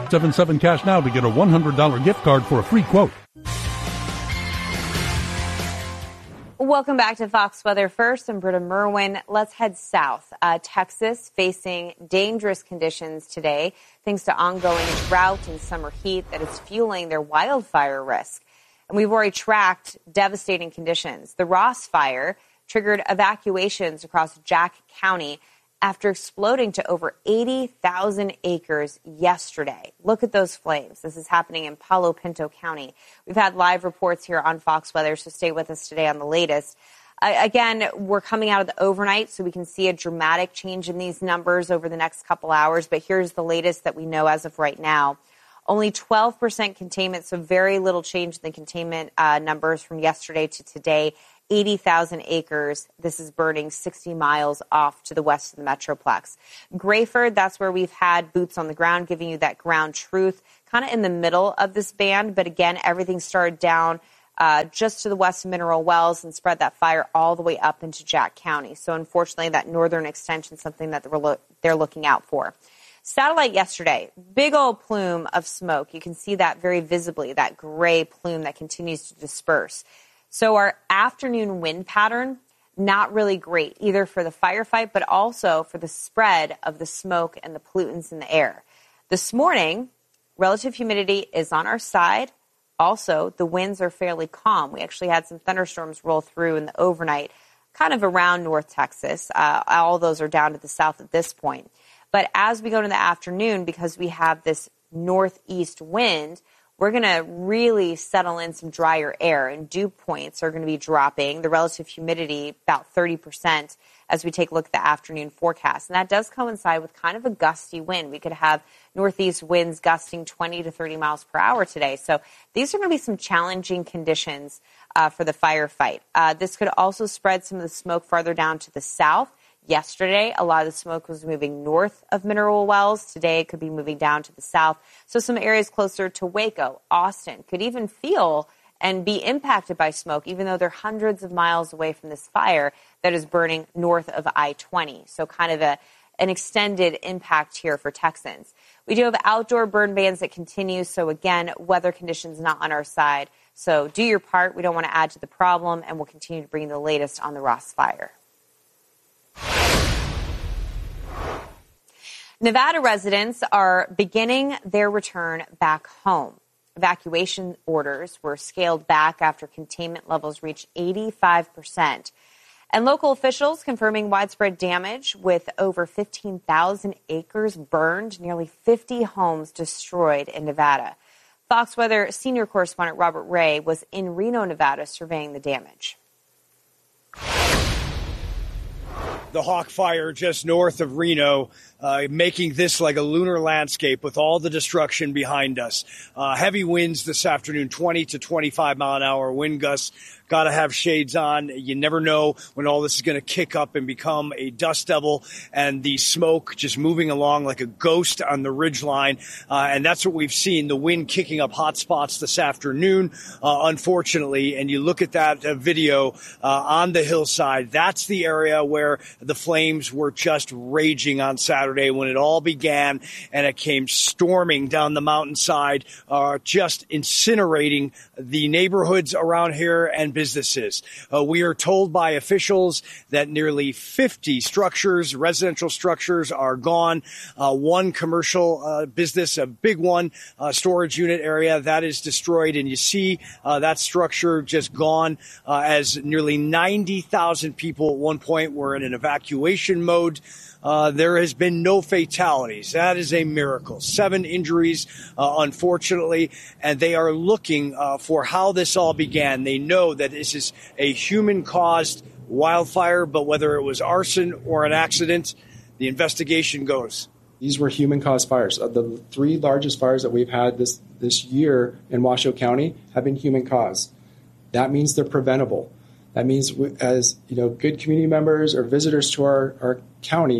877 cash now to get a $100 gift card for a free quote. Welcome back to Fox Weather First. I'm Britta Merwin. Let's head south. Texas facing dangerous conditions today thanks to ongoing drought and summer heat that is fueling their wildfire risk. And we've already tracked devastating conditions. The Ross Fire triggered evacuations across Jack County after exploding to over 80,000 acres yesterday. Look at those flames. This is happening in Palo Pinto County. We've had live reports here on Fox Weather, so stay with us today on the latest. Again, we're coming out of the overnight, so we can see a dramatic change in these numbers over the next couple hours. But here's the latest that we know as of right now. Only 12% containment, so very little change in the containment numbers from yesterday to today. 80,000 acres. This is burning 60 miles off to the west of the Metroplex. Grayford, that's where we've had boots on the ground, giving you that ground truth, kind of in the middle of this band. But again, everything started down just to the west of Mineral Wells and spread that fire all the way up into Jack County. So unfortunately, that northern extension is something that they're looking out for. Satellite yesterday, big old plume of smoke. You can see that very visibly, that gray plume that continues to disperse. So our afternoon wind pattern, not really great, either for the firefight, but also for the spread of the smoke and the pollutants in the air. This morning, relative humidity is on our side. Also, the winds are fairly calm. We actually had some thunderstorms roll through in the overnight, kind of around North Texas. All those are down to the south at this point. But as we go into the afternoon, because we have this northeast wind, we're going to really settle in some drier air, and dew points are going to be dropping. The relative humidity about 30% as we take a look at the afternoon forecast. And that does coincide with kind of a gusty wind. We could have northeast winds gusting 20 to 30 miles per hour today. So these are going to be some challenging conditions for the firefight. This could also spread some of the smoke farther down to the south. Yesterday, a lot of the smoke was moving north of Mineral Wells. Today, it could be moving down to the south. So some areas closer to Waco, Austin, could even feel and be impacted by smoke, even though they're hundreds of miles away from this fire that is burning north of I-20. So kind of an extended impact here for Texans. We do have outdoor burn bans that continue. So again, weather conditions not on our side. So do your part. We don't want to add to the problem, and we'll continue to bring the latest on the Ross Fire. Nevada residents are beginning their return back home. Evacuation orders were scaled back after containment levels reached 85%. And local officials confirming widespread damage with over 15,000 acres burned, nearly 50 homes destroyed in Nevada. Fox Weather senior correspondent Robert Ray was in Reno, Nevada, surveying the damage. The Hawk Fire just north of Reno, making this like a lunar landscape with all the destruction behind us. Heavy winds this afternoon, 20 to 25 mile an hour wind gusts. Got to have shades on. You never know when all this is going to kick up and become a dust devil, and the smoke just moving along like a ghost on the ridgeline. And that's what we've seen, the wind kicking up hot spots this afternoon, unfortunately. And you look at that video on the hillside, that's the area where the flames were just raging on Saturday when it all began, and it came storming down the mountainside, just incinerating the neighborhoods around here and businesses. We are told by officials that nearly 50 structures, residential structures, are gone. One commercial business, a big one, storage unit area, that is destroyed. And you see that structure just gone as nearly 90,000 people at one point were in an evacuation mode. There has been no fatalities. That is a miracle. 7 injuries, unfortunately, and they are looking for how this all began. They know that this is a human-caused wildfire, but whether it was arson or an accident, the investigation goes. These were human-caused fires. The 3 largest fires that we've had this year in Washoe County have been human-caused. That means they're preventable. That means, as good community members or visitors to our county,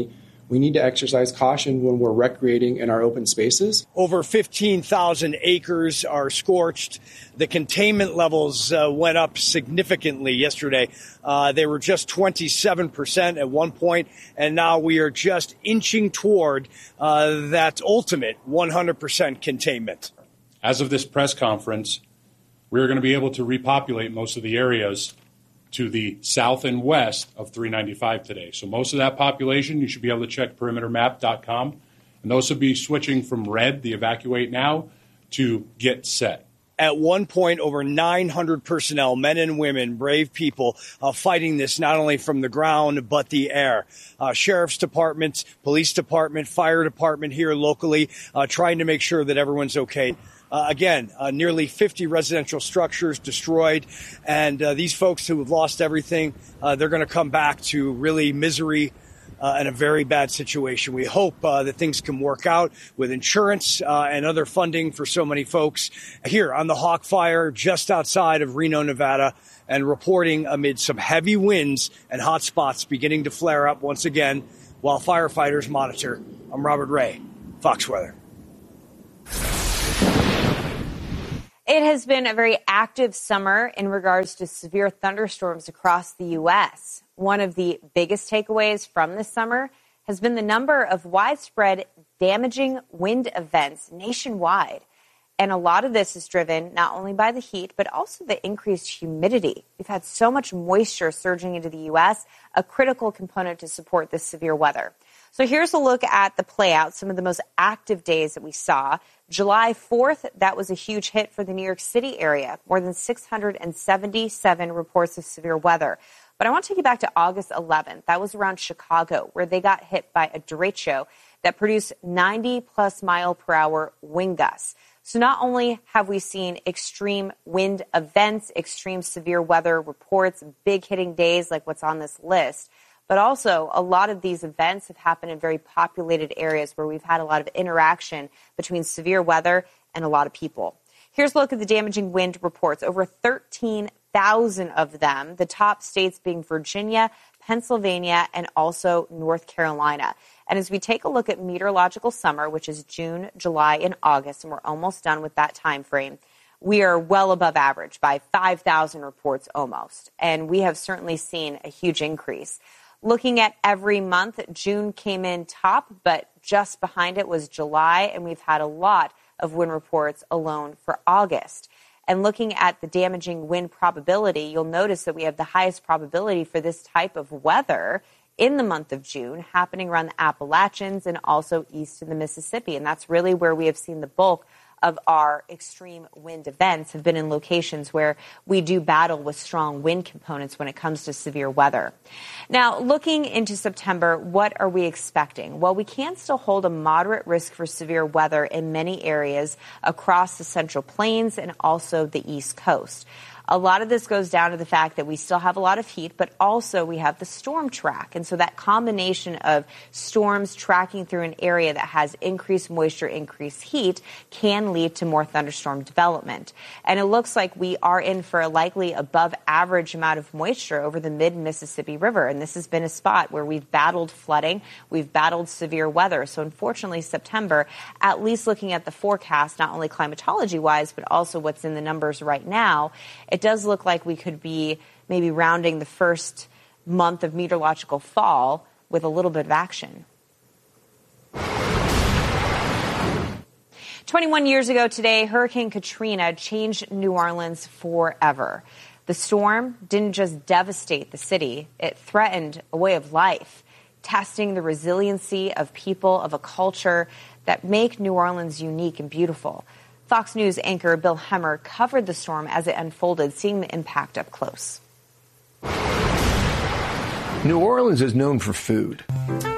we need to exercise caution when we're recreating in our open spaces. Over 15,000 acres are scorched. The containment levels went up significantly yesterday. They were just 27% at one point, and now we are just inching toward that ultimate 100% containment. As of this press conference, we're going to be able to repopulate most of the areas to the south and west of 395 today. So most of that population, you should be able to check perimetermap.com. And those will be switching from red, the evacuate now, to get set. At one point, over 900 personnel, men and women, brave people, fighting this not only from the ground but the air. Sheriff's department, police department, fire department here locally, trying to make sure that everyone's okay. Again, nearly 50 residential structures destroyed, and these folks who have lost everything, they're going to come back to really misery and a very bad situation. We hope that things can work out with insurance and other funding for so many folks here on the Hawk Fire just outside of Reno, Nevada, and reporting amid some heavy winds and hot spots beginning to flare up once again while firefighters monitor. I'm Robert Ray, Fox Weather. It has been a very active summer in regards to severe thunderstorms across the U.S. One of the biggest takeaways from this summer has been the number of widespread damaging wind events nationwide. And a lot of this is driven not only by the heat, but also the increased humidity. We've had so much moisture surging into the U.S., a critical component to support this severe weather. So here's a look at the play out, some of the most active days that we saw. July 4th, that was a huge hit for the New York City area, more than 677 reports of severe weather. But I want to take you back to August 11th. That was around Chicago, where they got hit by a derecho that produced 90-plus mile-per-hour wind gusts. So not only have we seen extreme wind events, extreme severe weather reports, big hitting days like what's on this list, but also a lot of these events have happened in very populated areas where we've had a lot of interaction between severe weather and a lot of people. Here's a look at the damaging wind reports, over 13,000 of them, the top states being Virginia, Pennsylvania, and also North Carolina. And as we take a look at meteorological summer, which is June, July, and August, and we're almost done with that time frame, we are well above average by 5,000 reports almost. And we have certainly seen a huge increase. Looking at every month, June came in top, but just behind it was July, and we've had a lot of wind reports alone for August. And looking at the damaging wind probability, you'll notice that we have the highest probability for this type of weather in the month of June, happening around the Appalachians and also east of the Mississippi. And that's really where we have seen the bulk of our extreme wind events have been in locations where we do battle with strong wind components when it comes to severe weather. Now, looking into September, what are we expecting? Well, we can still hold a moderate risk for severe weather in many areas across the Central Plains and also the East Coast. A lot of this goes down to the fact that we still have a lot of heat, but also we have the storm track. And so that combination of storms tracking through an area that has increased moisture, increased heat can lead to more thunderstorm development. And it looks like we are in for a likely above average amount of moisture over the mid-Mississippi River. And this has been a spot where we've battled flooding, we've battled severe weather. So unfortunately, September, at least looking at the forecast, not only climatology-wise, but also what's in the numbers right now, it does look like we could be maybe rounding the first month of meteorological fall with a little bit of action. 21 years ago today, Hurricane Katrina changed New Orleans forever. The storm didn't just devastate the city, it threatened a way of life, testing the resiliency of people, of a culture that make New Orleans unique and beautiful. Fox News anchor Bill Hemmer covered the storm as it unfolded, seeing the impact up close. New Orleans is known for food.